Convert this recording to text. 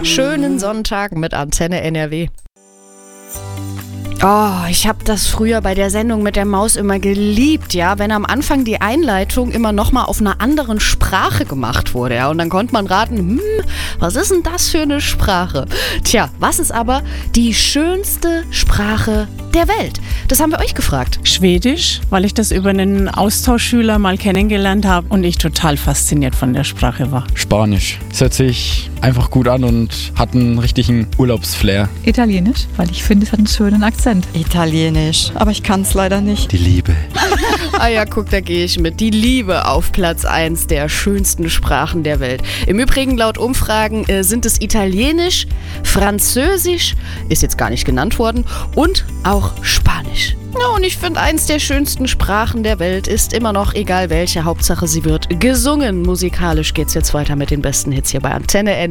schönen Sonntag mit Antenne NRW. Oh, ich habe das früher bei der Sendung mit der Maus immer geliebt, ja, wenn am Anfang die Einleitung immer nochmal auf einer anderen Sprache gemacht wurde, ja, und dann konnte man raten, was ist denn das für eine Sprache? Tja, was ist aber die schönste Sprache der Welt? Das haben wir euch gefragt. Schwedisch, weil ich das über einen Austauschschüler mal kennengelernt habe und ich total fasziniert von der Sprache war. Spanisch. Es hört sich einfach gut an und hat einen richtigen Urlaubsflair. Italienisch, weil ich finde, es hat einen schönen Akzent. Italienisch, aber ich kann es leider nicht. Die Liebe. Ah ja, guck, da gehe ich mit. Die Liebe auf Platz 1 der schönsten Sprachen der Welt. Im Übrigen, laut Umfragen sind es Italienisch, Französisch, ist jetzt gar nicht genannt worden, und auch Spanisch. Ja, und ich finde, eins der schönsten Sprachen der Welt ist immer noch, egal welche, Hauptsache sie wird gesungen. Musikalisch geht's jetzt weiter mit den besten Hits hier bei Antenne NRW.